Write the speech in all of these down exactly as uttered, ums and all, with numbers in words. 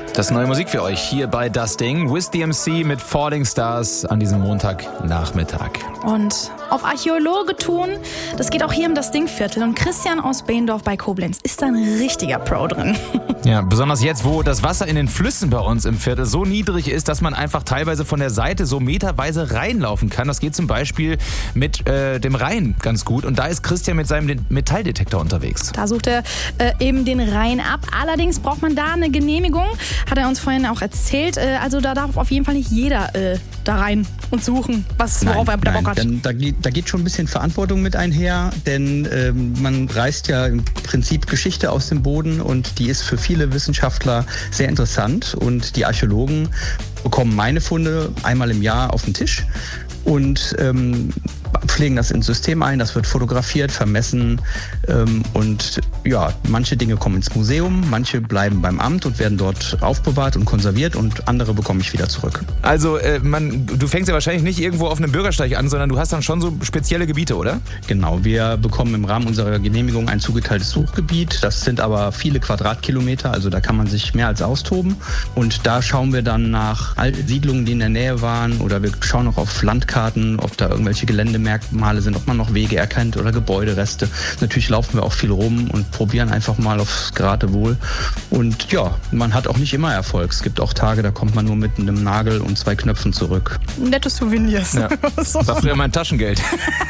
Das ist neue Musik für euch hier bei Das Ding. With D M C mit Falling Stars an diesem Montagnachmittag. Und auf Archäologe tun, das geht auch hier um das Dingviertel. Und Christian aus Behendorf bei Koblenz ist da ein richtiger Pro drin. Ja, besonders jetzt, wo das Wasser in den Flüssen bei uns im Viertel so niedrig ist, dass man einfach teilweise von der Seite so meterweise reinlaufen kann. Das geht zum Beispiel mit äh, dem Rhein ganz gut. Und da ist Christian mit seinem Metalldetektor unterwegs. Da sucht er äh, eben den Rhein ab. Allerdings braucht man da eine Genehmigung, hat er uns vorhin auch erzählt. Äh, also da darf auf jeden Fall nicht jeder äh, da rein und suchen, was, worauf nein, er da nein, Bock hat. Dann, da, geht, da geht schon ein bisschen Verantwortung mit einher, denn ähm, man reißt ja im Prinzip Geschichte aus dem Boden und die ist für viele Wissenschaftler sehr interessant. Und die Archäologen bekommen meine Funde einmal im Jahr auf den Tisch und ähm, pflegen das ins System ein, das wird fotografiert, vermessen ähm, und ja, manche Dinge kommen ins Museum, manche bleiben beim Amt und werden dort aufbewahrt und konserviert und andere bekomme ich wieder zurück. Also äh, man, du fängst ja wahrscheinlich nicht irgendwo auf einem Bürgersteig an, sondern du hast dann schon so spezielle Gebiete, oder? Genau, wir bekommen im Rahmen unserer Genehmigung ein zugeteiltes Suchgebiet, das sind aber viele Quadratkilometer, also da kann man sich mehr als austoben und da schauen wir dann nach alten Siedlungen, die in der Nähe waren oder wir schauen auch auf Landkarten, ob da irgendwelche Geländemerkmale sind, ob man noch Wege erkennt oder Gebäudereste. Natürlich laufen wir auch viel rum und probieren einfach mal aufs Geratewohl. Und ja, man hat auch nicht immer Erfolg. Es gibt auch Tage, da kommt man nur mit einem Nagel und zwei Knöpfen zurück. Nette Souvenirs. Ja. Das war früher mein Taschengeld.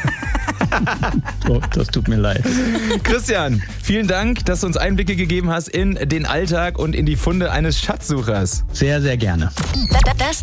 Oh, das tut mir leid. Christian, vielen Dank, dass du uns Einblicke gegeben hast in den Alltag und in die Funde eines Schatzsuchers. Sehr, sehr gerne. Das